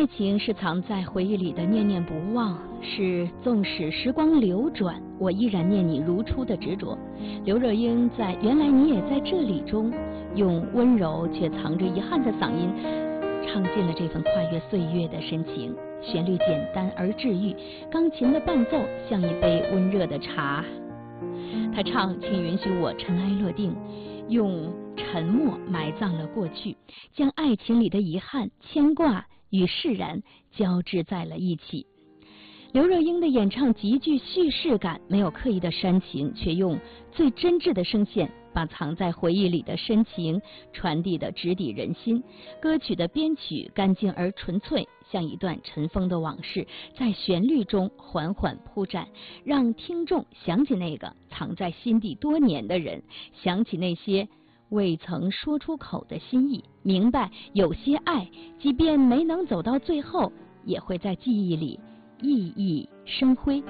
爱情是藏在回忆里的念念不忘，是纵使时光流转，我依然念你如初的执着。刘若英在《原来你也在这里》中，用温柔却藏着遗憾的嗓音，唱尽了这份跨越岁月的深情。旋律简单而治愈，钢琴的伴奏像一杯温热的茶。他唱：请允许我尘埃落定，用沉默埋葬了过去，将爱情里的遗憾、牵挂与释然交织在了一起。刘若英的演唱极具叙事感，没有刻意的煽情，却用最真挚的声线把藏在回忆里的深情传递得直抵人心。歌曲的编曲干净而纯粹，像一段尘封的往事，在旋律中缓缓铺展，让听众想起那个藏在心底多年的人，想起那些未曾说出口的心意，明白有些爱即便没能走到最后，也会在记忆里熠熠生辉。